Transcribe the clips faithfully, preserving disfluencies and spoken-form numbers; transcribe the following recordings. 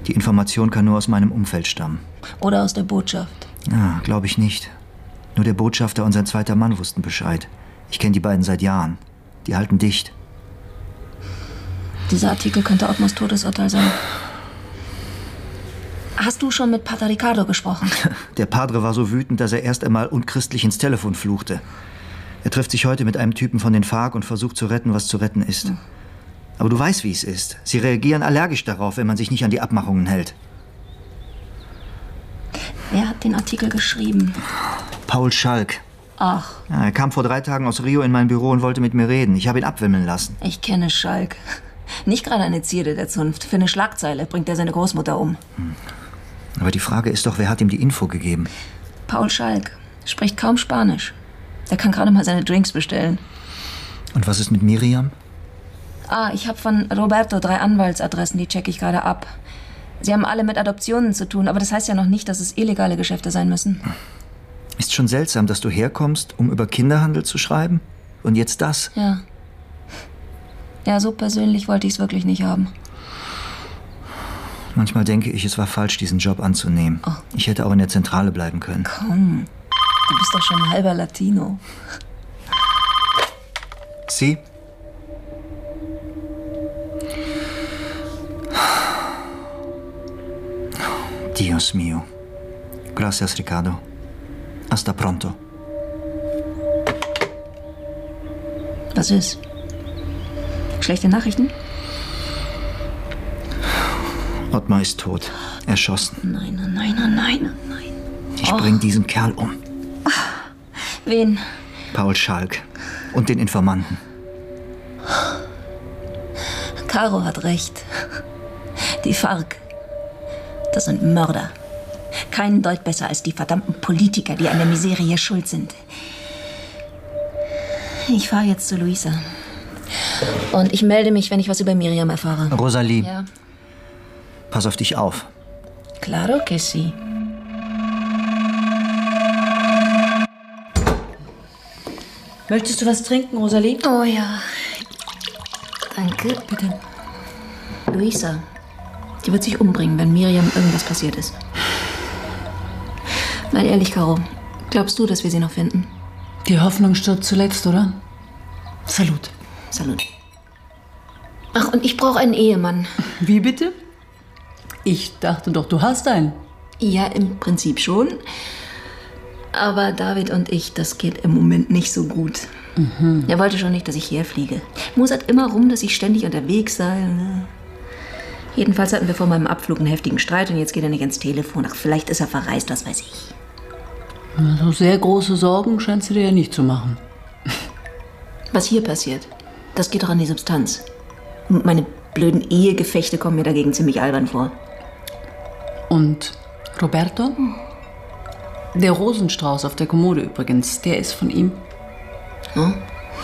Die Information kann nur aus meinem Umfeld stammen. Oder aus der Botschaft. Ja, glaube ich nicht. Nur der Botschafter und sein zweiter Mann wussten Bescheid. Ich kenne die beiden seit Jahren. Die halten dicht. Dieser Artikel könnte Ottmars Todesurteil sein. Hast du schon mit Pater Ricardo gesprochen? Der Padre war so wütend, dass er erst einmal unchristlich ins Telefon fluchte. Er trifft sich heute mit einem Typen von den FARC und versucht zu retten, was zu retten ist. Hm. Aber du weißt, wie es ist. Sie reagieren allergisch darauf, wenn man sich nicht an die Abmachungen hält. Wer hat den Artikel geschrieben? Paul Schalk. Ach. Ja, er kam vor drei Tagen aus Rio in mein Büro und wollte mit mir reden. Ich habe ihn abwimmeln lassen. Ich kenne Schalk. Nicht gerade eine Zierde der Zunft. Für eine Schlagzeile bringt er seine Großmutter um. Hm. Aber die Frage ist doch, wer hat ihm die Info gegeben? Paul Schalk. Spricht kaum Spanisch. Der kann gerade mal seine Drinks bestellen. Und was ist mit Miriam? Ah, ich habe von Roberto drei Anwaltsadressen, die checke ich gerade ab. Sie haben alle mit Adoptionen zu tun, aber das heißt ja noch nicht, dass es illegale Geschäfte sein müssen. Ist schon seltsam, dass du herkommst, um über Kinderhandel zu schreiben? Und jetzt das? Ja. Ja, so persönlich wollte ich es wirklich nicht haben. Manchmal denke ich, es war falsch, diesen Job anzunehmen. Oh. Ich hätte auch in der Zentrale bleiben können. Komm, du bist doch schon ein halber Latino. Sie? Dios mío. Gracias, Ricardo. Hasta pronto. Was ist? Schlechte Nachrichten? Ottmar ist tot. Erschossen. Nein, oh nein, oh nein, oh nein. Ich oh. bring diesen Kerl um. Wen? Paul Schalk. Und den Informanten. Caro hat recht. Die FARC. Das sind Mörder. Keinen Deut besser als die verdammten Politiker, die an der Miserie schuld sind. Ich fahre jetzt zu Luisa. Und ich melde mich, wenn ich was über Miriam erfahre. Rosalie. Ja. Pass auf dich auf. Claro que sí. Möchtest du was trinken, Rosalie? Oh ja. Danke. Bitte. Luisa. Die wird sich umbringen, wenn Miriam irgendwas passiert ist. Mal ehrlich, Caro. Glaubst du, dass wir sie noch finden? Die Hoffnung stirbt zuletzt, oder? Salut. Salut. Ach, und ich brauche einen Ehemann. Wie bitte? Ich dachte doch, du hast einen. Ja, im Prinzip schon. Aber David und ich, das geht im Moment nicht so gut. Mhm. Er wollte schon nicht, dass ich herfliege. Mosert immer rum, dass ich ständig unterwegs sei. Jedenfalls hatten wir vor meinem Abflug einen heftigen Streit und jetzt geht er nicht ins Telefon. Ach, vielleicht ist er verreist, was weiß ich. So sehr große Sorgen scheinst du dir ja nicht zu machen. Was hier passiert, das geht doch an die Substanz. Und meine blöden Ehegefechte kommen mir dagegen ziemlich albern vor. Und Roberto? Der Rosenstrauß auf der Kommode übrigens, der ist von ihm. Hm?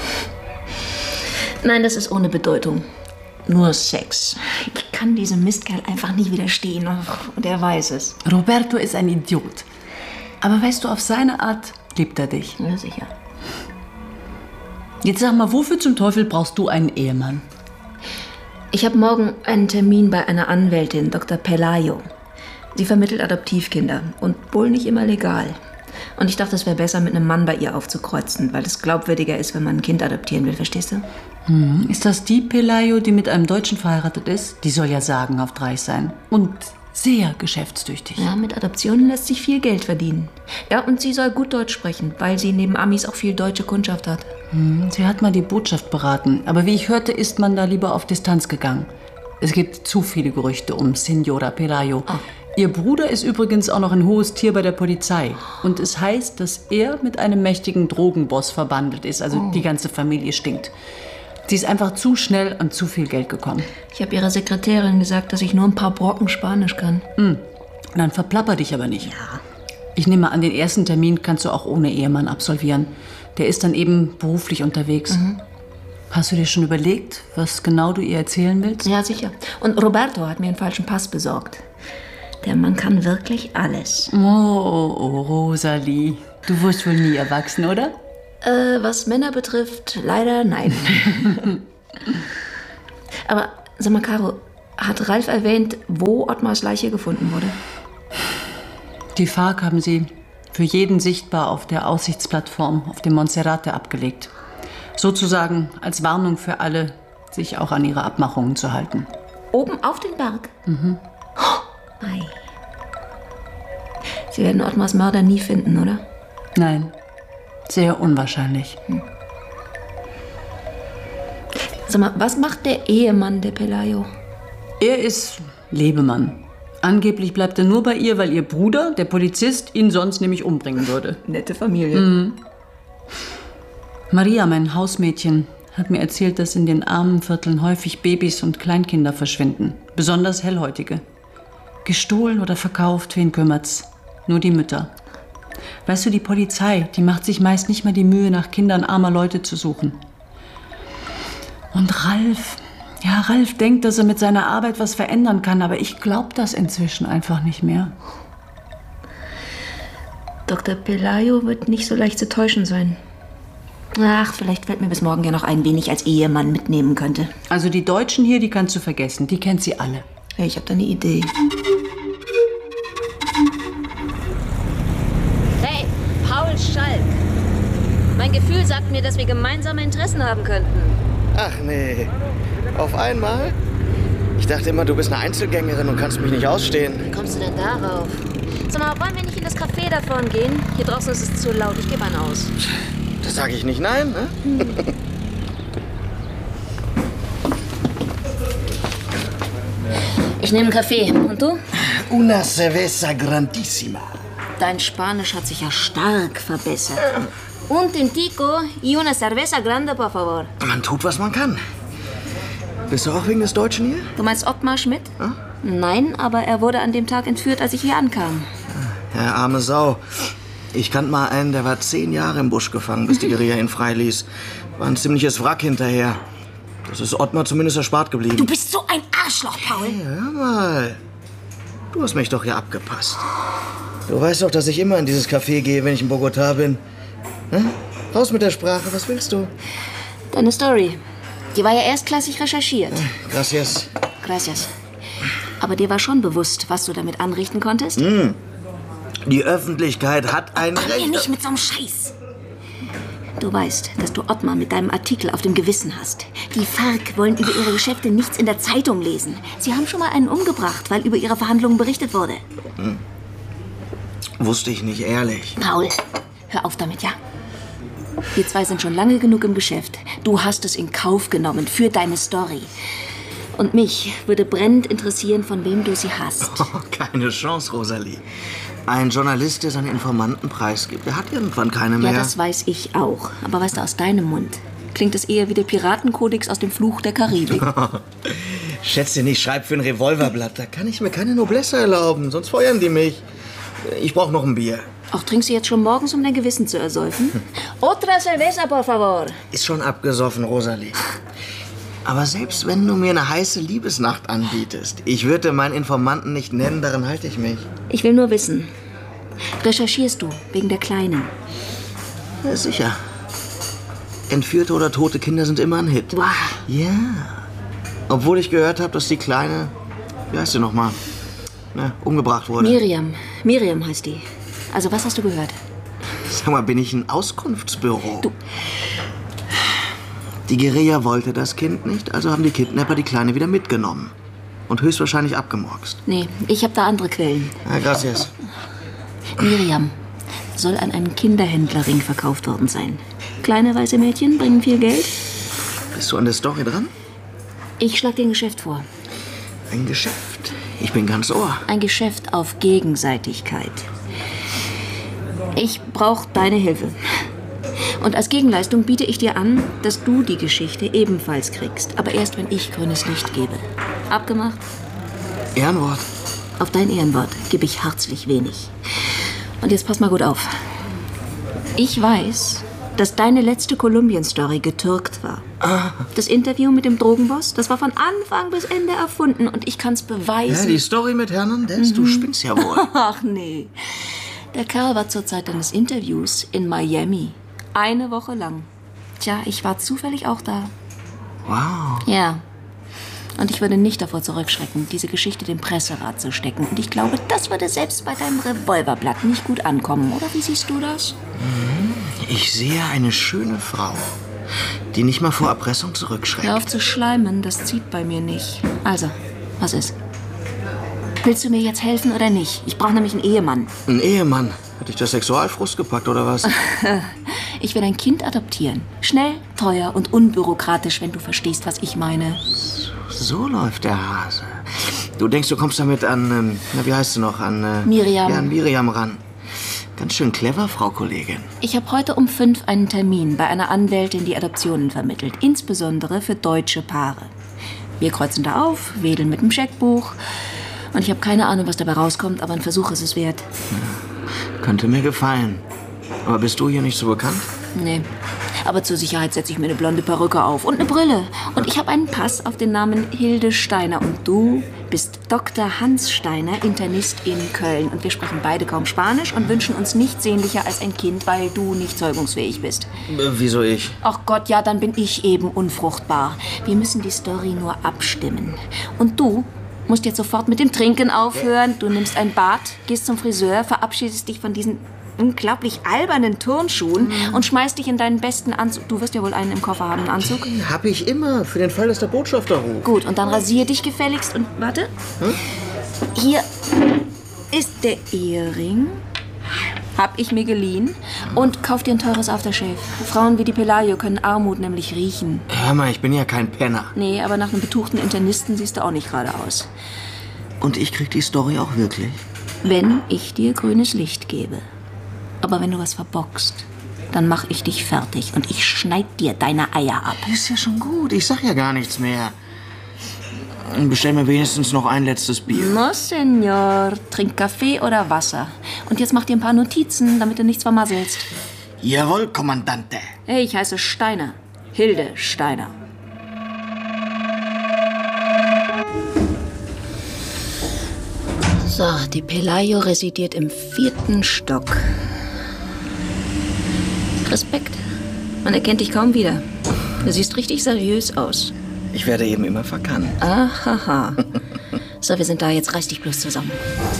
Nein, das ist ohne Bedeutung. Nur Sex. Ich kann diesem Mistkerl einfach nie widerstehen. Und er weiß es. Roberto ist ein Idiot. Aber weißt du, auf seine Art liebt er dich. Ja, sicher. Jetzt sag mal, wofür zum Teufel brauchst du einen Ehemann? Ich habe morgen einen Termin bei einer Anwältin, Doktor Pelayo. Sie vermittelt Adoptivkinder und wohl nicht immer legal. Und ich dachte, es wäre besser, mit einem Mann bei ihr aufzukreuzen, weil es glaubwürdiger ist, wenn man ein Kind adoptieren will, verstehst du? Hm. Ist das die Pelayo, die mit einem Deutschen verheiratet ist? Die soll ja sagenhaft reich sein. Und sehr geschäftstüchtig. Ja, mit Adoptionen lässt sich viel Geld verdienen. Ja, und sie soll gut Deutsch sprechen, weil sie neben Amis auch viel deutsche Kundschaft hat. Hm. Sie hat mal die Botschaft beraten. Aber wie ich hörte, ist man da lieber auf Distanz gegangen. Es gibt zu viele Gerüchte um Signora Pelayo. Oh. Ihr Bruder ist übrigens auch noch ein hohes Tier bei der Polizei. Und es heißt, dass er mit einem mächtigen Drogenboss verbandelt ist. Also oh. die ganze Familie stinkt. Sie ist einfach zu schnell an zu viel Geld gekommen. Ich habe ihrer Sekretärin gesagt, dass ich nur ein paar Brocken Spanisch kann. Hm. Dann verplapper dich aber nicht. Ja. Ich nehme an, den ersten Termin kannst du auch ohne Ehemann absolvieren. Der ist dann eben beruflich unterwegs. Mhm. Hast du dir schon überlegt, was genau du ihr erzählen willst? Ja, sicher. Und Roberto hat mir einen falschen Pass besorgt. Der Mann kann wirklich alles. Oh, oh, Rosalie. Du wirst wohl nie erwachsen, oder? Äh, was Männer betrifft, leider nein. Aber sag mal, Caro, Hat Ralf erwähnt, wo Ottmars Leiche gefunden wurde? Die FARC haben sie für jeden sichtbar auf der Aussichtsplattform auf dem Monserrate abgelegt. Sozusagen als Warnung für alle, sich auch an ihre Abmachungen zu halten. Oben auf den Berg? Mhm. Oh, ei. Sie werden Ottmars Mörder nie finden, oder? Nein, sehr unwahrscheinlich. Hm. Sag mal, was macht der Ehemann der Pelayo? Er ist Lebemann. Angeblich bleibt er nur bei ihr, weil ihr Bruder, der Polizist, ihn sonst nämlich umbringen würde. Nette Familie. Mhm. Maria, mein Hausmädchen, hat mir erzählt, dass in den armen Vierteln häufig Babys und Kleinkinder verschwinden. Besonders Hellhäutige. Gestohlen oder verkauft, wen kümmert's? Nur die Mütter. Weißt du, die Polizei, die macht sich meist nicht mal die Mühe, nach Kindern armer Leute zu suchen. Und Ralf, ja, Ralf denkt, dass er mit seiner Arbeit was verändern kann, aber ich glaube das inzwischen einfach nicht mehr. Doktor Pelayo wird nicht so leicht zu täuschen sein. Ach, vielleicht fällt mir bis morgen ja noch ein, wen ich als Ehemann mitnehmen könnte. Also die Deutschen hier, die kannst du vergessen. Die kennt sie alle. Hey, ich habe da eine Idee. Hey, Paul Schalk. Mein Gefühl sagt mir, dass wir gemeinsame Interessen haben könnten. Ach nee, auf einmal? Ich dachte immer, du bist eine Einzelgängerin und kannst mich nicht ausstehen. Wie kommst du denn darauf? Sag mal, wollen wir nicht in das Café davon gehen? Hier draußen ist es zu laut, ich gebe einen aus. Da sage ich nicht nein, ne? Hm. Ich nehme einen Kaffee. Und du? Una cerveza grandissima. Dein Spanisch hat sich ja stark verbessert. Und den Tico y una cerveza grande, por favor. Man tut, was man kann. Bist du auch wegen des Deutschen hier? Du meinst Ottmar Schmidt? Hm? Nein, aber er wurde an dem Tag entführt, als ich hier ankam. Ja, arme Sau. Ich kannte mal einen, der war zehn Jahre im Busch gefangen, bis die Guerilla ihn freiließ. War ein ziemliches Wrack hinterher. Das ist Ottmar zumindest erspart geblieben. Du bist so ein Arschloch, Paul. Hey, hör mal. Du hast mich doch hier abgepasst. Du weißt doch, dass ich immer in dieses Café gehe, wenn ich in Bogotá bin. Hm? Raus mit der Sprache, was willst du? Deine Story. Die war ja erstklassig recherchiert. Gracias. Gracias. Aber dir war schon bewusst, was du damit anrichten konntest? Mm. Die Öffentlichkeit hat ein Komm Recht... hier nicht mit so einem Scheiß. Du weißt, dass du Ottmar mit deinem Artikel auf dem Gewissen hast. Die FARC wollen über ihre Geschäfte nichts in der Zeitung lesen. Sie haben schon mal einen umgebracht, weil über ihre Verhandlungen berichtet wurde. Hm. Wusste ich nicht, ehrlich. Paul, hör auf damit, ja? Wir zwei sind schon lange genug im Geschäft. Du hast es in Kauf genommen für deine Story. Und mich würde brennend interessieren, von wem du sie hast. Oh, keine Chance, Rosalie. Ein Journalist, der seine Informanten preisgibt, der hat irgendwann keine mehr. Ja, das weiß ich auch. Aber weißt du, aus deinem Mund klingt es eher wie der Piratenkodex aus dem Fluch der Karibik. Schätze nicht, schreib für ein Revolverblatt. Da kann ich mir keine Noblesse erlauben, sonst feuern die mich. Ich brauche noch ein Bier. Auch trinkst du jetzt schon morgens, um dein Gewissen zu ersäufen? Otra cerveza, por favor. Ist schon abgesoffen, Rosalie. Aber selbst wenn du mir eine heiße Liebesnacht anbietest, ich würde meinen Informanten nicht nennen, daran halte ich mich. Ich will nur wissen, recherchierst du wegen der Kleinen? Ja, sicher. Entführte oder tote Kinder sind immer ein Hit. Wow. Ja. Obwohl ich gehört habe, dass die Kleine, wie heißt sie nochmal, ne, umgebracht wurde. Miriam. Miriam heißt die. Also was hast du gehört? Sag mal, bin ich ein Auskunftsbüro? Du... Die Guerilla wollte das Kind nicht, also haben die Kidnapper die Kleine wieder mitgenommen. Und höchstwahrscheinlich abgemurkst. Nee, ich habe da andere Quellen. Ah, gracias. Miriam soll an einen Kinderhändlerring verkauft worden sein. Kleine weiße Mädchen bringen viel Geld. Bist du an der Story dran? Ich schlag dir ein Geschäft vor. Ein Geschäft? Ich bin ganz Ohr. Ein Geschäft auf Gegenseitigkeit. Ich brauche deine Hilfe. Und als Gegenleistung biete ich dir an, dass du die Geschichte ebenfalls kriegst. Aber erst, wenn ich grünes Licht gebe. Abgemacht? Ehrenwort. Auf dein Ehrenwort gebe ich herzlich wenig. Und jetzt pass mal gut auf. Ich weiß, dass deine letzte Kolumbien-Story getürkt war. Ah. Das Interview mit dem Drogenboss, das war von Anfang bis Ende erfunden. Und ich kann's beweisen. Ja, die Story mit Hernandez, mhm. Du spinnst ja wohl. Ach nee. Der Kerl war zur Zeit deines Interviews in Miami. Eine Woche lang. Tja, ich war zufällig auch da. Wow. Ja. Und ich würde nicht davor zurückschrecken, diese Geschichte dem Presserat zu stecken. Und ich glaube, das würde selbst bei deinem Revolverblatt nicht gut ankommen. Oder wie siehst du das? Ich sehe eine schöne Frau, die nicht mal vor Erpressung zurückschreckt. Hör auf zu schleimen, das zieht bei mir nicht. Also, was ist? Willst du mir jetzt helfen oder nicht? Ich brauche nämlich einen Ehemann. Ein Ehemann? Hat dich der Sexualfrust gepackt, oder was? Ich will ein Kind adoptieren. Schnell, teuer und unbürokratisch, wenn du verstehst, was ich meine. So läuft der Hase. Du denkst, du kommst damit an, ähm, na, wie heißt du noch, an... Äh, Miriam. Ja, an Miriam ran. Ganz schön clever, Frau Kollegin. Ich habe heute um fünf einen Termin bei einer Anwältin, die Adoptionen vermittelt. Insbesondere für deutsche Paare. Wir kreuzen da auf, wedeln mit dem Scheckbuch. Und ich habe keine Ahnung, was dabei rauskommt, aber ein Versuch ist es wert. Ja, könnte mir gefallen. Aber bist du hier nicht so bekannt? Nee. Aber zur Sicherheit setze ich mir eine blonde Perücke auf und eine Brille. Und ich habe einen Pass auf den Namen Hilde Steiner. Und du bist Doktor Hans Steiner, Internist in Köln. Und wir sprechen beide kaum Spanisch und wünschen uns nichts sehnlicher als ein Kind, weil du nicht zeugungsfähig bist. Äh, wieso ich? Ach Gott, ja, dann bin ich eben unfruchtbar. Wir müssen die Story nur abstimmen. Und du musst jetzt sofort mit dem Trinken aufhören. Du nimmst ein Bad, gehst zum Friseur, verabschiedest dich von diesen unglaublich albernen Turnschuhen mhm. und schmeißt dich in deinen besten Anzug. Du wirst ja wohl einen im Koffer haben, einen Anzug. Den hab ich immer, für den Fall, dass der Botschafter ruft. Gut, und dann rasier dich gefälligst und warte. Hm? Hier ist der Ehering. Hab ich mir geliehen. Und kauf dir ein teures Aftershave. Frauen wie die Pelayo können Armut nämlich riechen. Hör mal, ich bin ja kein Penner. Nee, aber nach einem betuchten Internisten siehst du auch nicht gerade aus. Und ich krieg die Story auch wirklich? Wenn ich dir grünes Licht gebe. Aber wenn du was verbockst, dann mach ich dich fertig und ich schneid dir deine Eier ab. Ist ja schon gut, ich sag ja gar nichts mehr. Bestell mir wenigstens noch ein letztes Bier. No, Senor. Trink Kaffee oder Wasser. Und jetzt mach dir ein paar Notizen, damit du nichts vermasselst. Jawohl, Kommandante. Hey, ich heiße Steiner. Hilde Steiner. So, die Pelayo residiert im vierten Stock. Respekt. Man erkennt dich kaum wieder. Du siehst richtig seriös aus. Ich werde eben immer verkannt. Ahaha. So, wir sind da. Jetzt reiß dich bloß zusammen.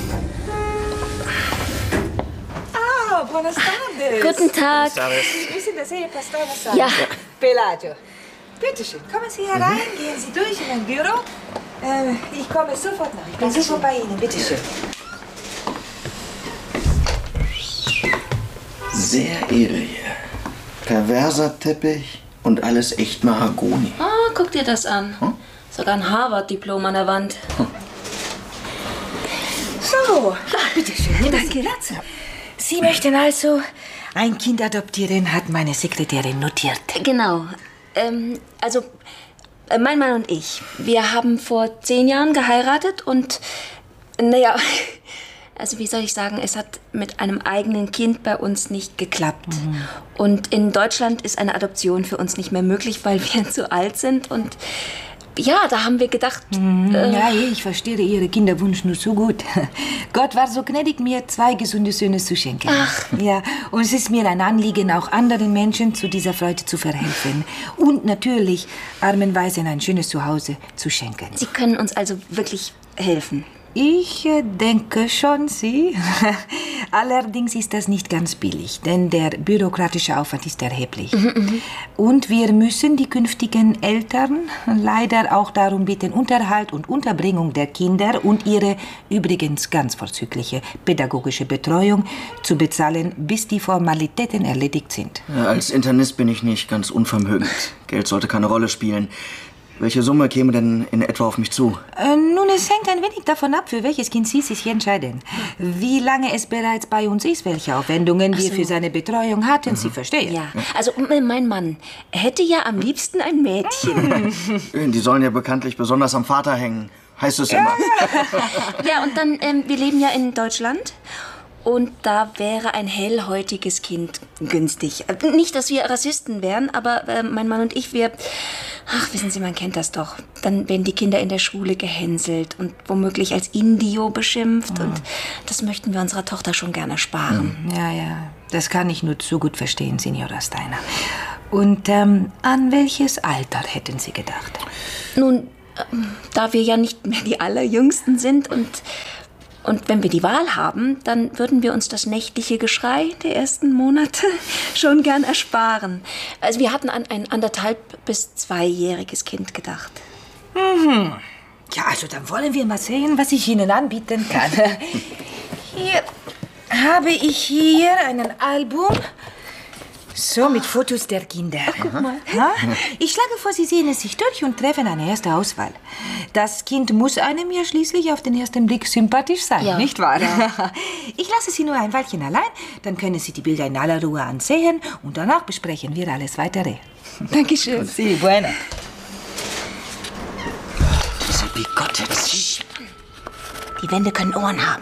Ah, buenas tardes. Guten Tag. Wir sind der Serie Pastor Massage. Ja. Pelayo. Bitte schön, kommen Sie herein, mhm. gehen Sie durch in mein Büro. Äh, ich komme sofort nach. Ich bin sofort bei Ihnen. Bitte schön. Sehr edel hier. Perverser Teppich und alles echt Mahagoni. Ah, guck dir das an. Hm? Sogar ein Harvard-Diplom an der Wand. Hm. So, bitte schön. Danke. Sie möchten also ein Kind adoptieren, hat meine Sekretärin notiert. Genau. Ähm, also, äh, mein Mann und ich, wir haben vor zehn Jahren geheiratet und, naja, also wie soll ich sagen, es hat mit einem eigenen Kind bei uns nicht geklappt. Mhm. Und in Deutschland ist eine Adoption für uns nicht mehr möglich, weil wir zu alt sind. Und ja, da haben wir gedacht... Mhm. Äh, ja, ich verstehe Ihren Kinderwunsch nur so gut. Gott war so gnädig, mir zwei gesunde Söhne zu schenken. Ach. Ja, und es ist mir ein Anliegen, auch anderen Menschen zu dieser Freude zu verhelfen. Und natürlich armen Waisen ein schönes Zuhause zu schenken. Sie können uns also wirklich helfen. Ich äh, denke schon, Sie. Allerdings ist das nicht ganz billig, denn der bürokratische Aufwand ist erheblich. Mhm, und wir müssen die künftigen Eltern leider auch darum bitten, Unterhalt und Unterbringung der Kinder und ihre übrigens ganz vorzügliche pädagogische Betreuung zu bezahlen, bis die Formalitäten erledigt sind. Ja, als Internist bin ich nicht ganz unvermögend. Geld sollte keine Rolle spielen. Welche Summe käme denn in etwa auf mich zu? Äh, nun, es hängt ein wenig davon ab, für welches Kind Sie sich entscheiden. Wie lange es bereits bei uns ist, welche Aufwendungen Ach so. wir für seine Betreuung hatten, mhm. Sie verstehen. Ja, also mein Mann hätte ja am liebsten ein Mädchen. Die sollen ja bekanntlich besonders am Vater hängen, heißt es immer. Ja, und dann, ähm, wir leben ja in Deutschland. Und da wäre ein hellhäutiges Kind günstig. Nicht, dass wir Rassisten wären, aber äh, mein Mann und ich, wir... Ach, wissen Sie, man kennt das doch. Dann werden die Kinder in der Schule gehänselt und womöglich als Indio beschimpft. Mhm. Und das möchten wir unserer Tochter schon gerne sparen. Ja, ja, das kann ich nur zu gut verstehen, Signora Steiner. Und ähm, an welches Alter hätten Sie gedacht? Nun, Da wir ja nicht mehr die Allerjüngsten sind und, und wenn wir die Wahl haben, dann würden wir uns das nächtliche Geschrei der ersten Monate schon gern ersparen. Also wir hatten an ein anderthalb- bis zweijähriges Kind gedacht. Mhm. Ja, also dann wollen wir mal sehen, was ich Ihnen anbieten kann. Hier habe ich hier ein Album. So, mit Fotos der Kinder. Ach, guck mal. Ha? Ich schlage vor, Sie sehen es sich durch und treffen eine erste Auswahl. Das Kind muss einem ja schließlich auf den ersten Blick sympathisch sein, ja. nicht wahr? Ja. Ich lasse Sie nur ein Weilchen allein, dann können Sie die Bilder in aller Ruhe ansehen und danach besprechen wir alles Weitere. Dankeschön. Sí, bueno. Diese bigotte. Die Wände können Ohren haben.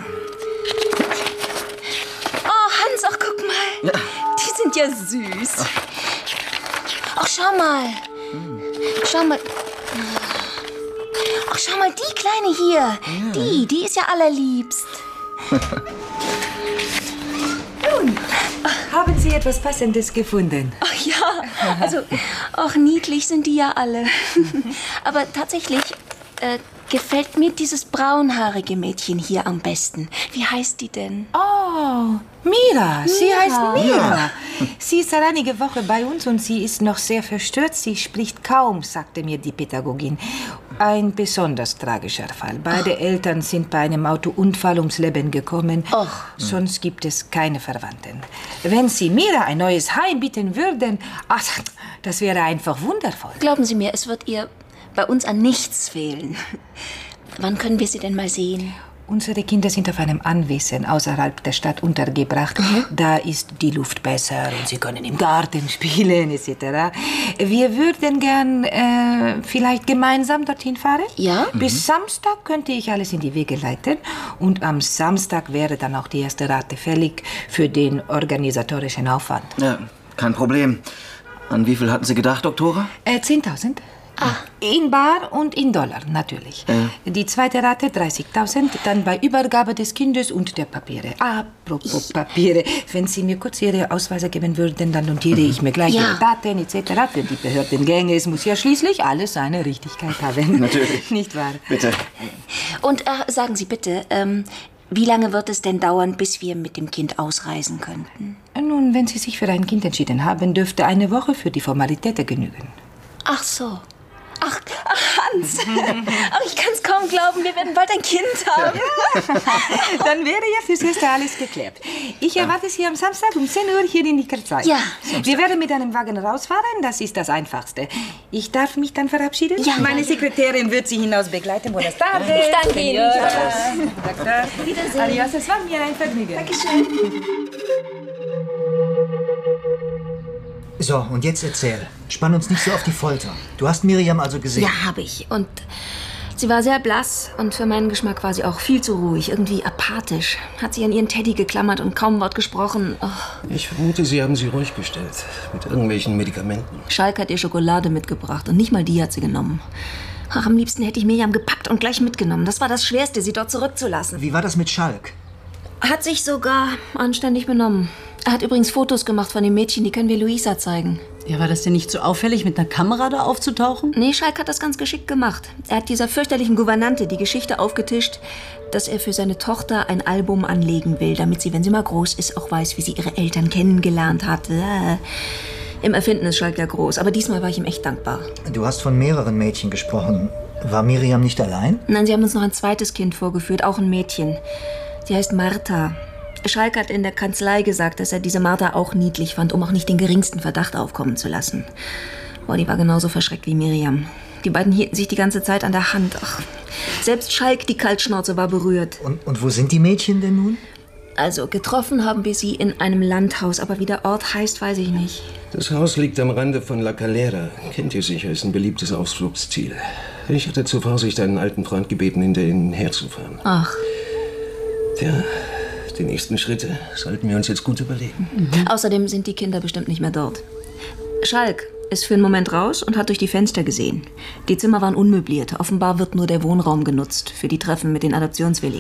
Oh, Hans, ach, guck mal. Ja. Die sind ja süß. Ach, schau mal. Schau mal. Ach, schau mal, die Kleine hier. Ja. Die, die ist ja allerliebst. Nun, haben Sie etwas Passendes gefunden? Ach ja, also, ach, niedlich sind die ja alle. Aber tatsächlich äh, gefällt mir dieses braunhaarige Mädchen hier am besten. Wie heißt die denn? Oh, Mira. Sie Mira. heißt Mira. Sie ist seit einiger Woche bei uns und sie ist noch sehr verstört. Sie spricht kaum, sagte mir die Pädagogin. Ein besonders tragischer Fall. Beide Ach. Eltern sind bei einem Autounfall ums Leben gekommen. Ach. Sonst gibt es keine Verwandten. Wenn Sie Mira ein neues Heim bieten würden, ach, das wäre einfach wundervoll. Glauben Sie mir, es wird ihr bei uns an nichts fehlen. Wann können wir sie denn mal sehen? Unsere Kinder sind auf einem Anwesen außerhalb der Stadt untergebracht. Mhm. Da ist die Luft besser und sie können im Garten spielen et cetera. Wir würden gern äh, vielleicht gemeinsam dorthin fahren. Ja? Bis mhm. Samstag könnte ich alles in die Wege leiten. Und am Samstag wäre dann auch die erste Rate fällig für den organisatorischen Aufwand. Ja, kein Problem. An wie viel hatten Sie gedacht, Doktora? Äh, zehntausend. Ah. In Bar und in Dollar, natürlich. Äh. Die zweite Rate dreißigtausend, dann bei Übergabe des Kindes und der Papiere. Apropos Papiere, wenn Sie mir kurz Ihre Ausweise geben würden, dann notiere ich mir gleich ja. Ihre Daten et cetera. Für die Behördengänge, es muss ja schließlich alles seine Richtigkeit haben. Natürlich. Nicht wahr? Bitte. Und äh, sagen Sie bitte, ähm, wie lange wird es denn dauern, bis wir mit dem Kind ausreisen könnten? Nun, wenn Sie sich für ein Kind entschieden haben, dürfte eine Woche für die Formalitäten genügen. Ach so. Ach, ach, Hans, ach, ich kann es kaum glauben, wir werden bald ein Kind haben. Ja. Dann wäre ja fürs Erste alles geklärt. Ich erwarte Sie am Samstag um zehn Uhr hier in Nickerzai. Ja. Wir werden mit einem Wagen rausfahren, das ist das Einfachste. Ich darf mich dann verabschieden? Ja. Meine Sekretärin wird Sie hinaus begleiten. Buenas tardes. Ich danke Ihnen. Wiedersehen. Adios, es war mir ein Vergnügen. Dankeschön. So, und jetzt erzähl. Spann uns nicht so auf die Folter. Du hast Miriam also gesehen? Ja, habe ich. Und sie war sehr blass und für meinen Geschmack war sie auch viel zu ruhig, irgendwie apathisch. Hat sie an ihren Teddy geklammert und kaum ein Wort gesprochen. Oh. Ich vermute, Sie haben sie ruhig gestellt. Mit irgendwelchen Medikamenten. Schalk hat ihr Schokolade mitgebracht und nicht mal die hat sie genommen. Ach, am liebsten hätte ich Miriam gepackt und gleich mitgenommen. Das war das Schwerste, sie dort zurückzulassen. Wie war das mit Schalk? Hat sich sogar anständig benommen. Er hat übrigens Fotos gemacht von dem Mädchen, die können wir Luisa zeigen. Ja, war das denn nicht so auffällig, mit einer Kamera da aufzutauchen? Nee, Schalk hat das ganz geschickt gemacht. Er hat dieser fürchterlichen Gouvernante die Geschichte aufgetischt, dass er für seine Tochter ein Album anlegen will, damit sie, wenn sie mal groß ist, auch weiß, wie sie ihre Eltern kennengelernt hat. Äh. Im Erfinden ist Schalk ja groß, aber diesmal war ich ihm echt dankbar. Du hast von mehreren Mädchen gesprochen. War Miriam nicht allein? Nein, sie haben uns noch ein zweites Kind vorgeführt, auch ein Mädchen. Sie heißt Martha. Schalk hat in der Kanzlei gesagt, dass er diese Martha auch niedlich fand, um auch nicht den geringsten Verdacht aufkommen zu lassen. Boah, die war genauso verschreckt wie Miriam. Die beiden hielten sich die ganze Zeit an der Hand. Ach, selbst Schalk, die Kaltschnauze, war berührt. Und, und wo sind die Mädchen denn nun? Also, getroffen haben wir sie in einem Landhaus, aber wie der Ort heißt, weiß ich nicht. Das Haus liegt am Rande von La Calera. Kennt ihr sicher, ist ein beliebtes Ausflugsziel. Ich hatte zur Vorsicht einen alten Freund gebeten, hinter ihnen herzufahren. Ach. Tja, die nächsten Schritte sollten wir uns jetzt gut überlegen. Mhm. Außerdem sind die Kinder bestimmt nicht mehr dort. Schalk ist für einen Moment raus und hat durch die Fenster gesehen. Die Zimmer waren unmöbliert. Offenbar wird nur der Wohnraum genutzt für die Treffen mit den Adoptionswilligen.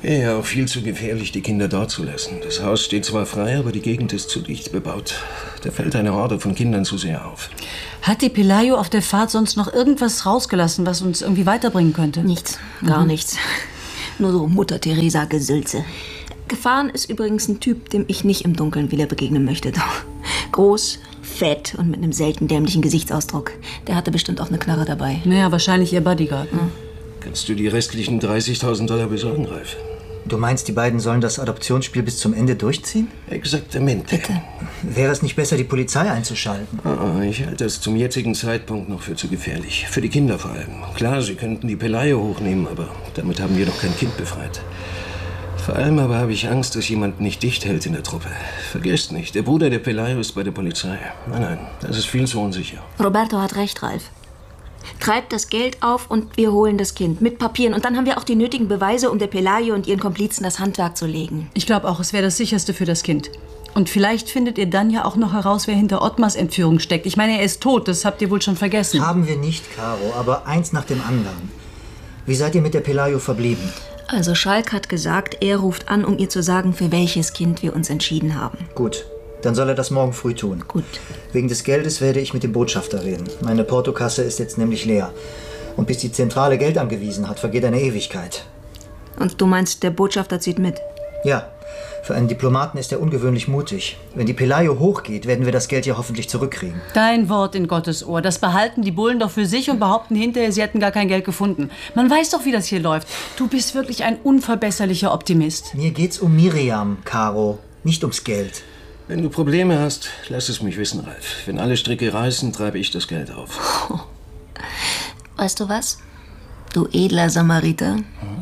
Wäre ja auch viel zu gefährlich, die Kinder dort zu lassen. Das Haus steht zwar frei, aber die Gegend ist zu dicht bebaut. Da fällt eine Horde von Kindern zu sehr auf. Hat die Pelayo auf der Fahrt sonst noch irgendwas rausgelassen, was uns irgendwie weiterbringen könnte? Nichts, gar Mhm. nichts. Nur so Mutter Teresa-Gesülze. Gefahren ist übrigens ein Typ, dem ich nicht im Dunkeln wieder begegnen möchte. Groß, fett und mit einem selten dämlichen Gesichtsausdruck. Der hatte bestimmt auch eine Knarre dabei. Naja, wahrscheinlich ihr Bodyguard. Ne? Kannst du die restlichen dreißigtausend Dollar besorgen, Ralf? Du meinst, die beiden sollen das Adoptionsspiel bis zum Ende durchziehen? Exaktamente. Bitte. Wäre es nicht besser, die Polizei einzuschalten? Ah, ich halte das zum jetzigen Zeitpunkt noch für zu gefährlich. Für die Kinder vor allem. Klar, sie könnten die Pelayo hochnehmen, aber damit haben wir doch kein Kind befreit. Vor allem aber habe ich Angst, dass jemand nicht dicht hält in der Truppe. Vergesst nicht, der Bruder der Pelayo ist bei der Polizei. Nein, nein, das ist viel zu unsicher. Roberto hat recht, Ralf. Treibt das Geld auf und wir holen das Kind mit Papieren. Und dann haben wir auch die nötigen Beweise, um der Pelayo und ihren Komplizen das Handwerk zu legen. Ich glaube auch, es wäre das Sicherste für das Kind. Und vielleicht findet ihr dann ja auch noch heraus, wer hinter Ottmars Entführung steckt. Ich meine, er ist tot, das habt ihr wohl schon vergessen. Haben wir nicht, Caro, aber eins nach dem anderen. Wie seid ihr mit der Pelayo verblieben? Also Schalk hat gesagt, er ruft an, um ihr zu sagen, für welches Kind wir uns entschieden haben. Gut, dann soll er das morgen früh tun. Gut. Wegen des Geldes werde ich mit dem Botschafter reden. Meine Portokasse ist jetzt nämlich leer. Und bis die Zentrale Geld angewiesen hat, vergeht eine Ewigkeit. Und du meinst, der Botschafter zieht mit? Ja, für einen Diplomaten ist er ungewöhnlich mutig. Wenn die Pelayo hochgeht, werden wir das Geld ja hoffentlich zurückkriegen. Dein Wort in Gottes Ohr. Das behalten die Bullen doch für sich und behaupten hinterher, sie hätten gar kein Geld gefunden. Man weiß doch, wie das hier läuft. Du bist wirklich ein unverbesserlicher Optimist. Mir geht's um Miriam, Caro, nicht ums Geld. Wenn du Probleme hast, lass es mich wissen, Ralf. Wenn alle Stricke reißen, treibe ich das Geld auf. Weißt du was? Du edler Samariter.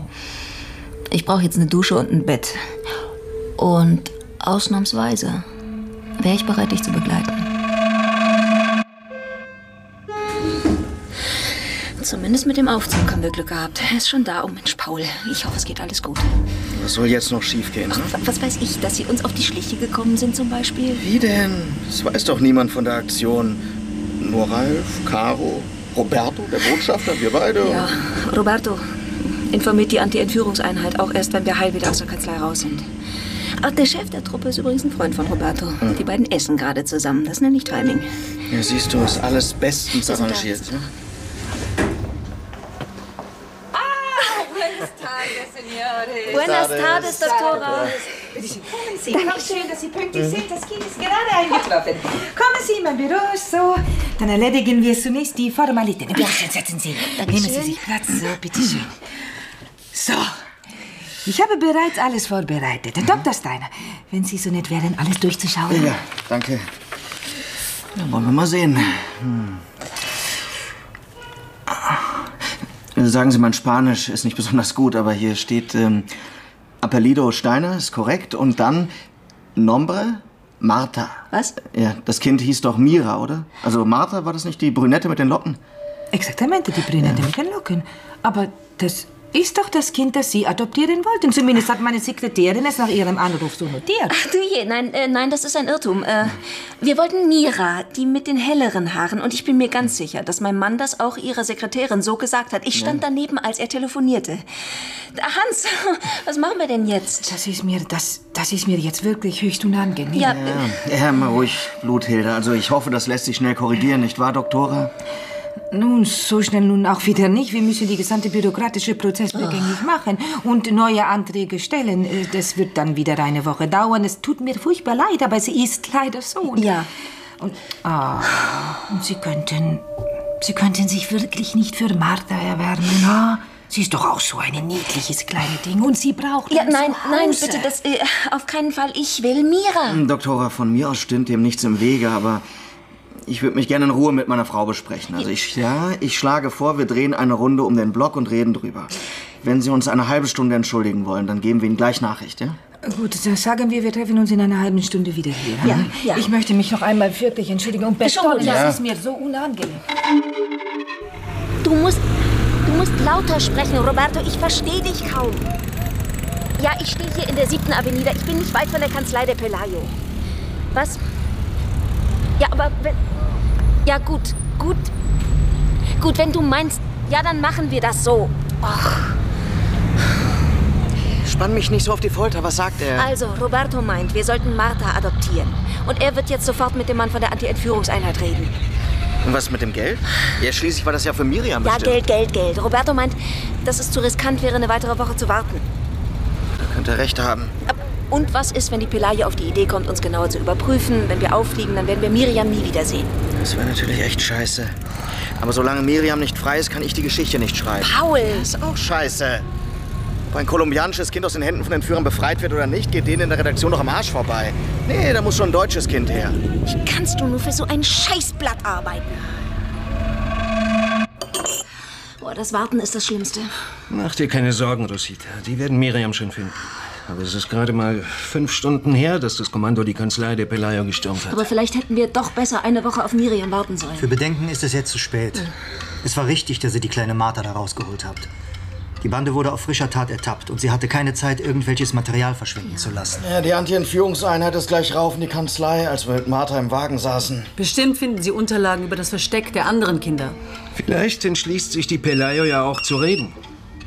Ich brauche jetzt eine Dusche und ein Bett. Und ausnahmsweise wäre ich bereit, dich zu begleiten. Zumindest mit dem Aufzug haben wir Glück gehabt. Er ist schon da. Oh Mensch, Paul. Ich hoffe, es geht alles gut. Was soll jetzt noch schiefgehen? Ne? Ach, was weiß ich, dass Sie uns auf die Schliche gekommen sind zum Beispiel? Wie denn? Das weiß doch niemand von der Aktion. Nur Ralf, Caro, Roberto, der Botschafter, wir beide. Ja, Roberto, informiert die Anti-Entführungseinheit auch erst, wenn wir heil wieder aus der Kanzlei raus sind. Ach, der Chef der Truppe ist übrigens ein Freund von Roberto. Hm. Die beiden essen gerade zusammen. Das nenne ich Timing. Ja, siehst du, ist alles bestens Wir sind arrangiert. da. Ne? Buenas tardes, Doktora. Kommen Sie. Dankeschön, dass Sie pünktlich sind. Das Kind ist gerade eingetroffen. Kommen Sie in mein Büro, so. Dann erledigen wir zunächst die Formalitäten. Bitte schön, setzen Sie. Dankeschön. Nehmen Sie sich Platz. So, bitteschön. So. Ich habe bereits alles vorbereitet. Doktor Steiner, wenn Sie so nett wären, alles durchzuschauen. Ja, danke. Ja, wollen wir mal sehen. Hm. Sagen Sie, mein Spanisch ist nicht besonders gut, aber hier steht ähm, Apellido Steiner, ist korrekt. Und dann Nombre Marta. Was? Ja, das Kind hieß doch Mira, oder? Also Marta, war das nicht die Brünette mit den Locken? Exaktamente, die Brünette mit den Locken. Aber das ist doch das Kind, das Sie adoptieren wollten. Zumindest hat meine Sekretärin es nach Ihrem Anruf so notiert. Ach du je, nein, äh, nein, das ist ein Irrtum. Äh, wir wollten Mira, die mit den helleren Haaren. Und ich bin mir ganz sicher, dass mein Mann das auch Ihrer Sekretärin so gesagt hat. Ich stand daneben, als er telefonierte. Hans, was machen wir denn jetzt? Das ist mir, das, das ist mir jetzt wirklich höchst unangenehm. Ja, Ja, ja, mal ruhig, Bluthilde. Also ich hoffe, das lässt sich schnell korrigieren, nicht wahr, Doktora? Nun, so schnell nun auch wieder nicht. Wir müssen die gesamte bürokratische Prozess rückgängig machen und neue Anträge stellen. Äh, Das wird dann wieder eine Woche dauern. Es tut mir furchtbar leid, aber es ist leider so. Und, Ja. Und, ah, und Sie könnten, Sie könnten sich wirklich nicht für Martha erwärmen. Ah, sie ist doch auch so ein niedliches kleines Ding und Sie braucht ja, ihn nein, zu nein, Hause. bitte, das, äh, auf keinen Fall. Ich will Mira. Doktora, von mir aus stimmt dem nichts im Wege, aber ich würde mich gerne in Ruhe mit meiner Frau besprechen. Also ich, ja, ich schlage vor, wir drehen eine Runde um den Block und reden drüber. Wenn Sie uns eine halbe Stunde entschuldigen wollen, dann geben wir Ihnen gleich Nachricht, ja? Gut, dann sagen wir, wir treffen uns in einer halben Stunde wieder hier. Ja, ja. Ich möchte mich noch einmal wirklich entschuldigen und Schon gut, betonen, ja. das ist mir so unangenehm. Du musst, du musst lauter sprechen, Roberto. Ich verstehe dich kaum. Ja, ich stehe hier in der siebten Avenida. Ich bin nicht weit von der Kanzlei der Pelayo. Was? Ja, aber wenn... Ja, gut, gut. Gut, wenn du meinst, ja, dann machen wir das so. Och. spann mich nicht so auf die Folter. Was sagt er? Also, Roberto meint, wir sollten Martha adoptieren. Und er wird jetzt sofort mit dem Mann von der Anti-Entführungseinheit reden. Und was mit dem Geld? Ja, schließlich war das ja für Miriam Ja, bestimmt. Geld, Geld, Geld. Roberto meint, dass es zu riskant wäre, eine weitere Woche zu warten. Da könnte er recht haben. Und was ist, wenn die Pelagie auf die Idee kommt, uns genauer zu überprüfen? Wenn wir auffliegen, dann werden wir Miriam nie wiedersehen. Das wäre natürlich echt scheiße. Aber solange Miriam nicht frei ist, kann ich die Geschichte nicht schreiben. Paul! Ist auch scheiße. Ob ein kolumbianisches Kind aus den Händen von Entführern befreit wird oder nicht, geht denen in der Redaktion noch am Arsch vorbei. Nee, da muss schon ein deutsches Kind her. Wie kannst du nur für so ein Scheißblatt arbeiten? Boah, das Warten ist das Schlimmste. Mach dir keine Sorgen, Rosita. Die werden Miriam schon finden. Aber es ist gerade mal fünf Stunden her, dass das Kommando die Kanzlei der Pelayo gestürmt hat. Aber vielleicht hätten wir doch besser eine Woche auf Miriam warten sollen. Für Bedenken ist es jetzt zu spät. Ja. Es war richtig, dass ihr die kleine Martha da rausgeholt habt. Die Bande wurde auf frischer Tat ertappt und sie hatte keine Zeit, irgendwelches Material verschwinden zu lassen. Ja, die Anti-Entführungseinheit ist gleich rauf in die Kanzlei, als wir mit Martha im Wagen saßen. Bestimmt finden Sie Unterlagen über das Versteck der anderen Kinder. Vielleicht entschließt sich die Pelayo ja auch zu reden.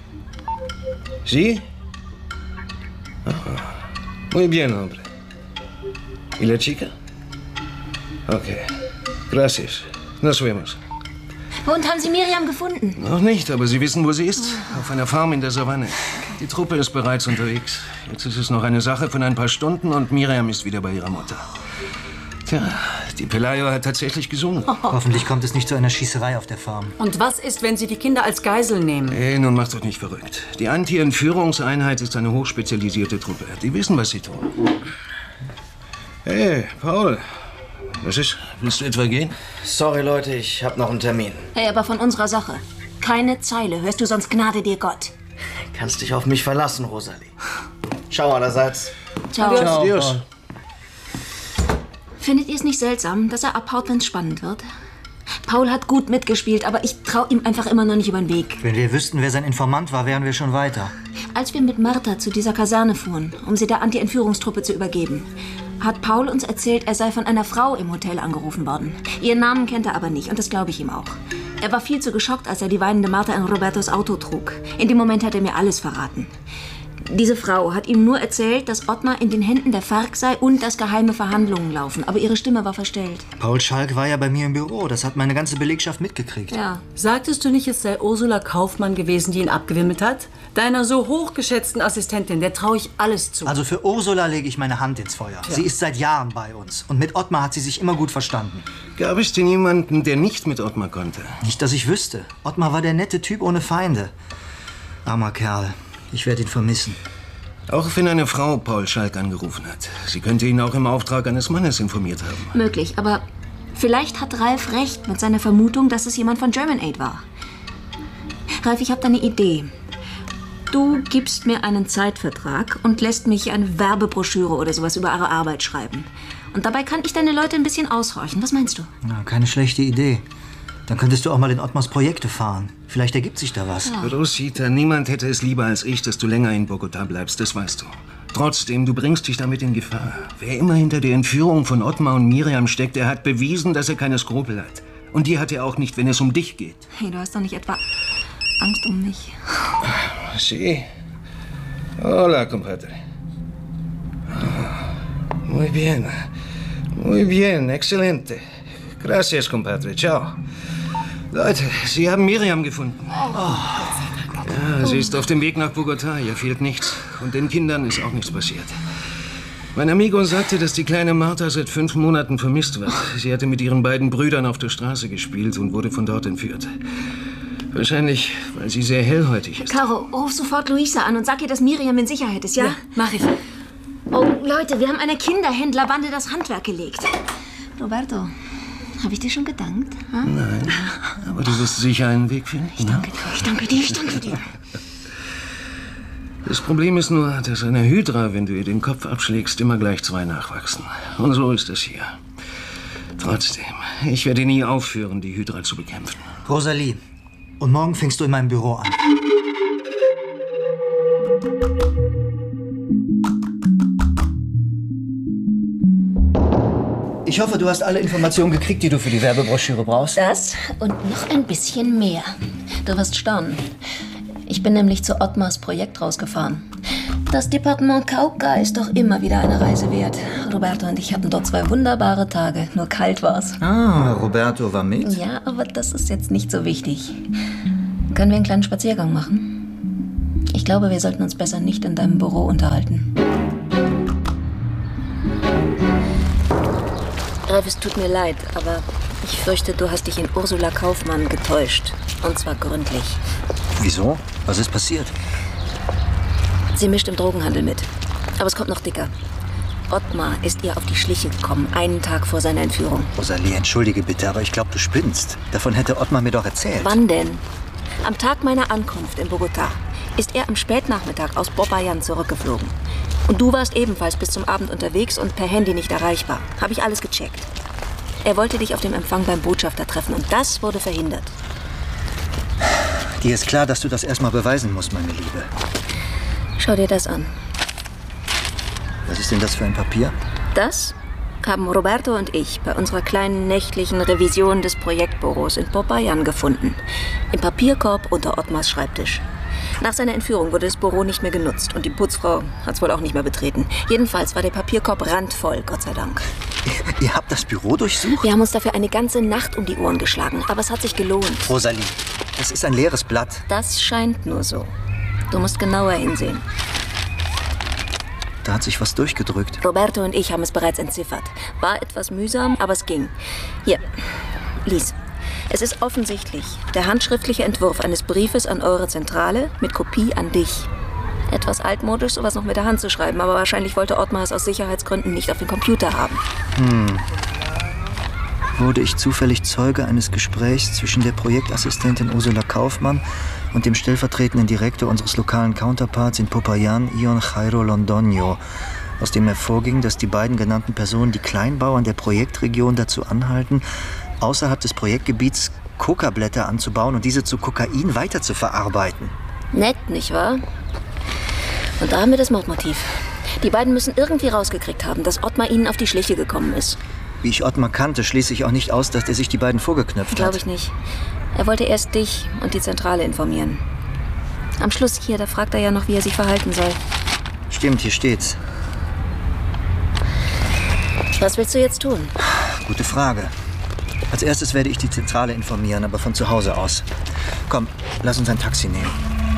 Sie? Ah, muy bien, hombre. ¿Y la chica? Okay. Gracias. Nos vemos. Und haben Sie Miriam gefunden? Noch nicht, aber Sie wissen, wo sie ist. Auf einer Farm in der Savanne. Die Truppe ist bereits unterwegs. Jetzt ist es noch eine Sache von ein paar Stunden und Miriam ist wieder bei ihrer Mutter. Tja, die Pelayo hat tatsächlich gesungen. Hoffentlich kommt es nicht zu einer Schießerei auf der Farm. Und was ist, wenn Sie die Kinder als Geisel nehmen? Hey, nun macht doch nicht verrückt. Die Anti-Entführungseinheit ist eine hochspezialisierte Truppe. Die wissen, was sie tun. Hey, Paul. Was ist? Willst du etwa gehen? Sorry, Leute, ich hab noch einen Termin. Hey, aber von unserer Sache. Keine Zeile. Hörst du, sonst gnade dir Gott. Kannst dich auf mich verlassen, Rosalie. Ciao allerseits. Ciao. Ciao. Adios. Findet ihr es nicht seltsam, dass er abhaut, wenn es spannend wird? Paul hat gut mitgespielt, aber ich traue ihm einfach immer noch nicht über den Weg. Wenn wir wüssten, wer sein Informant war, wären wir schon weiter. Als wir mit Martha zu dieser Kaserne fuhren, um sie der Anti-Entführungstruppe zu übergeben, hat Paul uns erzählt, er sei von einer Frau im Hotel angerufen worden. Ihren Namen kennt er aber nicht und das glaube ich ihm auch. Er war viel zu geschockt, als er die weinende Martha in Robertos Auto trug. In dem Moment hat er mir alles verraten. Diese Frau hat ihm nur erzählt, dass Ottmar in den Händen der FARC sei und dass geheime Verhandlungen laufen. Aber ihre Stimme war verstellt. Paul Schalk war ja bei mir im Büro. Das hat meine ganze Belegschaft mitgekriegt. Ja. Sagtest du nicht, es sei Ursula Kaufmann gewesen, die ihn abgewimmelt hat? Deiner so hochgeschätzten Assistentin, der traue ich alles zu. Also für Ursula lege ich meine Hand ins Feuer. Ja. Sie ist seit Jahren bei uns. Und mit Ottmar hat sie sich immer gut verstanden. Gab es denn jemanden, der nicht mit Ottmar konnte? Nicht, dass ich wüsste. Ottmar war der nette Typ ohne Feinde. Armer Kerl. Ich werde ihn vermissen. Auch wenn eine Frau Paul Schalk angerufen hat. Sie könnte ihn auch im Auftrag eines Mannes informiert haben. Möglich, aber vielleicht hat Ralf recht mit seiner Vermutung, dass es jemand von German Aid war. Ralf, ich habe da eine Idee. Du gibst mir einen Zeitvertrag und lässt mich eine Werbebroschüre oder sowas über eure Arbeit schreiben. Und dabei kann ich deine Leute ein bisschen aushorchen. Was meinst du? Na, keine schlechte Idee. Dann könntest du auch mal in Ottmars Projekte fahren. Vielleicht ergibt sich da was. Ja. Rosita, niemand hätte es lieber als ich, dass du länger in Bogotá bleibst, das weißt du. Trotzdem, du bringst dich damit in Gefahr. Wer immer hinter der Entführung von Ottmar und Miriam steckt, der hat bewiesen, dass er keine Skrupel hat. Und die hat er auch nicht, wenn es um dich geht. Hey, du hast doch nicht etwa Angst um mich. Sí. Hola, compadre. Muy bien. Muy bien, excelente. Gracias, compadre. Ciao. Leute, Sie haben Miriam gefunden. Oh. Ja, sie ist auf dem Weg nach Bogotá. Ihr fehlt nichts. Und den Kindern ist auch nichts passiert. Mein Amigo sagte, dass die kleine Martha seit fünf Monaten vermisst wird. Sie hatte mit ihren beiden Brüdern auf der Straße gespielt und wurde von dort entführt. Wahrscheinlich, weil sie sehr hellhäutig ist. Caro, ruf sofort Luisa an und sag ihr, dass Miriam in Sicherheit ist, ja? Ja, mach ich. Oh, Leute, wir haben einer Kinderhändlerbande das Handwerk gelegt. Roberto, habe ich dir schon gedankt? Ha? Nein, aber du wirst sicher einen Weg finden. Ich danke dir, ich danke dir, ich danke dir. Das Problem ist nur, dass einer Hydra, wenn du ihr den Kopf abschlägst, immer gleich zwei nachwachsen. Und so ist es hier. Trotzdem, ich werde nie aufhören, die Hydra zu bekämpfen. Rosalie, und morgen fängst du in meinem Büro an. Ich hoffe, du hast alle Informationen gekriegt, die du für die Werbebroschüre brauchst. Das und noch ein bisschen mehr. Du wirst staunen. Ich bin nämlich zu Ottmars Projekt rausgefahren. Das Departement Cauca ist doch immer wieder eine Reise wert. Roberto und ich hatten dort zwei wunderbare Tage. Nur kalt war's. Ah, Roberto war mit? Ja, aber das ist jetzt nicht so wichtig. Können wir einen kleinen Spaziergang machen? Ich glaube, wir sollten uns besser nicht in deinem Büro unterhalten. Ralf, es tut mir leid, aber ich fürchte, du hast dich in Ursula Kaufmann getäuscht. Und zwar gründlich. Wieso? Was ist passiert? Sie mischt im Drogenhandel mit. Aber es kommt noch dicker. Ottmar ist ihr auf die Schliche gekommen, einen Tag vor seiner Entführung. Rosalie, entschuldige bitte, aber ich glaube, du spinnst. Davon hätte Ottmar mir doch erzählt. Wann denn? Am Tag meiner Ankunft in Bogotá ist er am Spätnachmittag aus Popayán zurückgeflogen. Und du warst ebenfalls bis zum Abend unterwegs und per Handy nicht erreichbar. Habe ich alles gecheckt. Er wollte dich auf dem Empfang beim Botschafter treffen und das wurde verhindert. Dir ist klar, dass du das erstmal beweisen musst, meine Liebe. Schau dir das an. Was ist denn das für ein Papier? Das haben Roberto und ich bei unserer kleinen nächtlichen Revision des Projektbüros in Popayán gefunden. Im Papierkorb unter Ottmars Schreibtisch. Nach seiner Entführung wurde das Büro nicht mehr genutzt und die Putzfrau hat es wohl auch nicht mehr betreten. Jedenfalls war der Papierkorb randvoll, Gott sei Dank. Ihr, ihr habt das Büro durchsucht? Wir haben uns dafür eine ganze Nacht um die Ohren geschlagen, aber es hat sich gelohnt. Rosalie, das ist ein leeres Blatt. Das scheint nur so. Du musst genauer hinsehen. Da hat sich was durchgedrückt. Roberto und ich haben es bereits entziffert. War etwas mühsam, aber es ging. Hier, lies. Es ist offensichtlich der handschriftliche Entwurf eines Briefes an eure Zentrale mit Kopie an dich. Etwas altmodisch, sowas noch mit der Hand zu schreiben, aber wahrscheinlich wollte Ottmar es aus Sicherheitsgründen nicht auf dem Computer haben. Hm. Wurde ich zufällig Zeuge eines Gesprächs zwischen der Projektassistentin Ursula Kaufmann und dem stellvertretenden Direktor unseres lokalen Counterparts in Popayán, Ion Jairo Londoño, aus dem hervorging, dass die beiden genannten Personen die Kleinbauern der Projektregion dazu anhalten, außerhalb des Projektgebiets Kokablätter anzubauen und diese zu Kokain weiterzuverarbeiten. Nett, nicht wahr? Und da haben wir das Mordmotiv. Die beiden müssen irgendwie rausgekriegt haben, dass Ottmar ihnen auf die Schliche gekommen ist. Wie ich Ottmar kannte, schließe ich auch nicht aus, dass er sich die beiden vorgeknöpft hat. Glaube ich nicht. Er wollte erst dich und die Zentrale informieren. Am Schluss hier, da fragt er ja noch, wie er sich verhalten soll. Stimmt, hier steht's. Was willst du jetzt tun? Gute Frage. Als erstes werde ich die Zentrale informieren, aber von zu Hause aus. Komm, lass uns ein Taxi nehmen.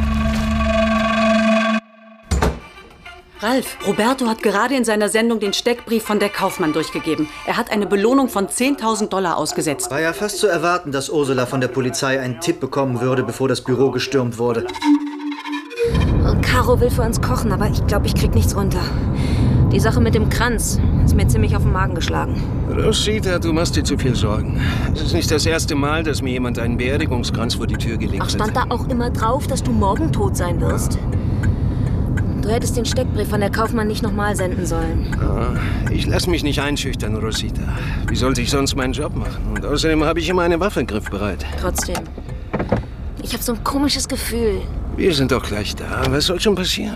Ralf, Roberto hat gerade in seiner Sendung den Steckbrief von der Kaufmann durchgegeben. Er hat eine Belohnung von zehntausend Dollar ausgesetzt. War ja fast zu erwarten, dass Ursula von der Polizei einen Tipp bekommen würde, bevor das Büro gestürmt wurde. Und Caro will für uns kochen, aber ich glaube, ich krieg nichts runter. Die Sache mit dem Kranz ist mir ziemlich auf den Magen geschlagen. Rosita, du machst dir zu viel Sorgen. Es ist nicht das erste Mal, dass mir jemand einen Beerdigungskranz vor die Tür gelegt Ach, hat. stand da auch immer drauf, dass du morgen tot sein wirst? Du hättest den Steckbrief von der Kaufmann nicht nochmal senden sollen. Ah, ich lass mich nicht einschüchtern, Rosita. Wie sollte ich sonst meinen Job machen? Und außerdem habe ich immer eine Waffe griffbereit. Trotzdem. Ich habe so ein komisches Gefühl. Wir sind doch gleich da. Was soll schon passieren?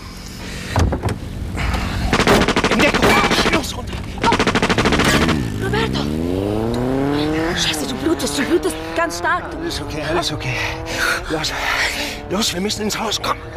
In Deckung! Los, runter! Oh. Roberto! Scheiße, du blutest, du blutest ganz stark. Alles okay, alles okay. Los, los, wir müssen ins Haus, komm!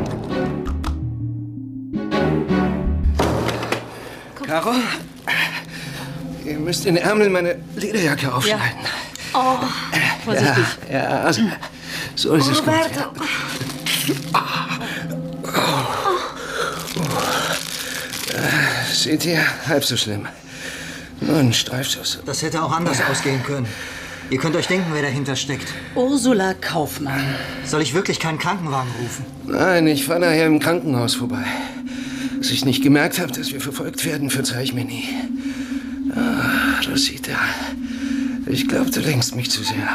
Caro, ihr müsst den Ärmel meiner Lederjacke aufschneiden. Ja. Oh, vorsichtig. Ja, ja, also, so ist es gut. Roberto! Ja. Oh. Oh. Äh, seht ihr? Halb so schlimm. Nur ein Streifschuss. Das hätte auch anders ausgehen können. Ihr könnt euch denken, wer dahinter steckt. Ursula Kaufmann. Soll ich wirklich keinen Krankenwagen rufen? Nein, ich fahre nachher im Krankenhaus vorbei. Dass ich nicht gemerkt habe, dass wir verfolgt werden, verzeih ich mir nie. Ah, Rosita, ich glaube, du lenkst mich zu sehr ab.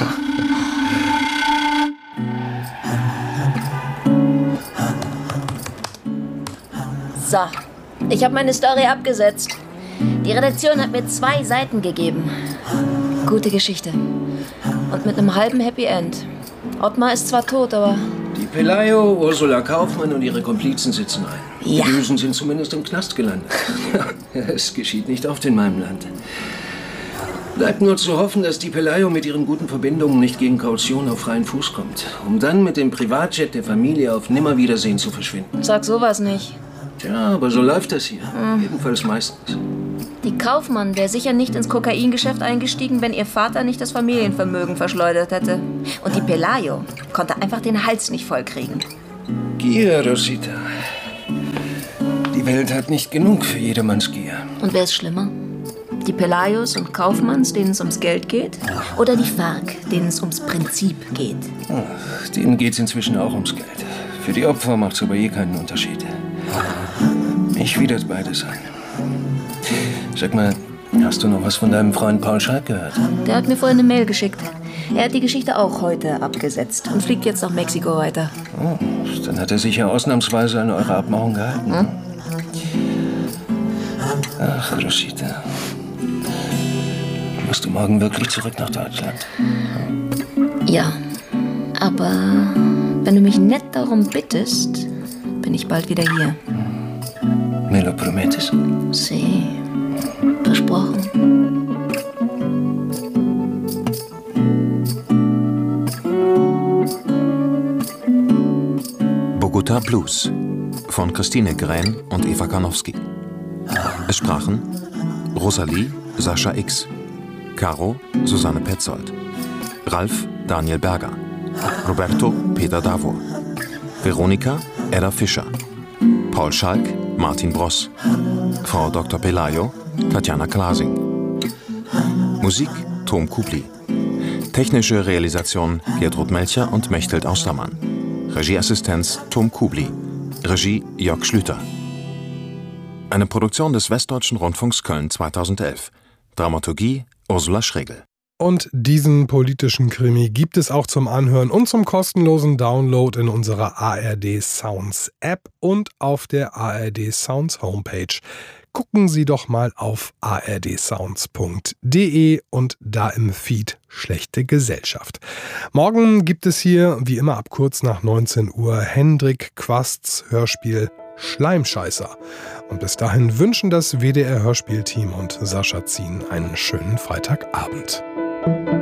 So, ich habe meine Story abgesetzt. Die Redaktion hat mir zwei Seiten gegeben. Gute Geschichte. Und mit einem halben Happy End. Ottmar ist zwar tot, aber... Die Pelayo, Ursula Kaufmann und ihre Komplizen sitzen ein. Ja. Die Bösen sind zumindest im Knast gelandet. Es geschieht nicht oft in meinem Land. Bleibt nur zu hoffen, dass die Pelayo mit ihren guten Verbindungen nicht gegen Kaution auf freien Fuß kommt, um dann mit dem Privatjet der Familie auf Nimmerwiedersehen zu verschwinden. Sag sowas nicht. Tja, aber so läuft das hier. Mhm. Jedenfalls meistens. Die Kaufmann wäre sicher nicht ins Kokaingeschäft eingestiegen, wenn ihr Vater nicht das Familienvermögen verschleudert hätte. Und die Pelayo konnte einfach den Hals nicht vollkriegen. Gier, Rosita. Die Welt hat nicht genug für jedermanns Gier. Und wer ist schlimmer? Die Pelayos und Kaufmanns, denen es ums Geld geht? Oder die FARC, denen es ums Prinzip geht? Ach, denen geht's inzwischen auch ums Geld. Für die Opfer macht's aber eh keinen Unterschied. Mich widert beides ein. Sag mal, hast du noch was von deinem Freund Paul Schalk gehört? Der hat mir vorhin eine Mail geschickt. Er hat die Geschichte auch heute abgesetzt und fliegt jetzt nach Mexiko weiter. Oh, dann hat er sich ja ausnahmsweise an eure Abmachung gehalten. Hm? Ach, Rosita. Musst du morgen wirklich zurück nach Deutschland? Ja, aber wenn du mich nett darum bittest, bin ich bald wieder hier. Me lo prometes? Sí. Versprochen. Bogota Blues von Christine Grähn und Eva Karnowski. Es sprachen Rosalie, Sascha X, Caro, Susanne Petzold, Ralf, Daniel Berger, Roberto, Peter Davor, Veronika, Edda Fischer, Paul Schalk, Martin Bross, Frau Doktor Pelayo, Tatjana Klasing. Musik Tom Kubli. Technische Realisation Gertrud Melcher und Mechthild Austermann. Regieassistenz Tom Kubli. Regie Jörg Schlüter. Eine Produktion des Westdeutschen Rundfunks Köln zweitausendelf. Dramaturgie Ursula Schregel. Und diesen politischen Krimi gibt es auch zum Anhören und zum kostenlosen Download in unserer A R D Sounds App und auf der A R D Sounds Homepage. Gucken Sie doch mal auf a r d sounds punkt d e und da im Feed Schlechte Gesellschaft. Morgen gibt es hier, wie immer ab kurz nach neunzehn Uhr, Hendrik Quasts Hörspiel Schleimscheißer. Und bis dahin wünschen das W D R Hörspielteam und Sascha Zien einen schönen Freitagabend.